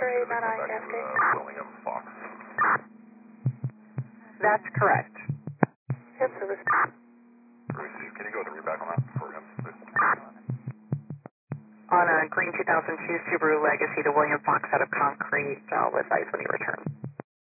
William Fox. That's correct. Yes, service. Receive. Can you go with the readback on that for him, please? On a green 2002 Subaru Legacy to William Fox out of Concrete, with ice when he returns.